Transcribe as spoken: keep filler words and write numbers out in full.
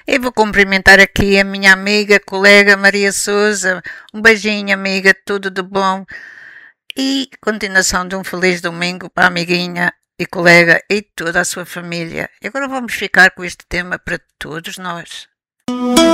Eu vou cumprimentar aqui a minha amiga, colega Maria Souza. Um beijinho, amiga, tudo de bom. E continuação de um feliz domingo para a amiguinha e colega e toda a sua família. E agora vamos ficar com este tema para todos nós.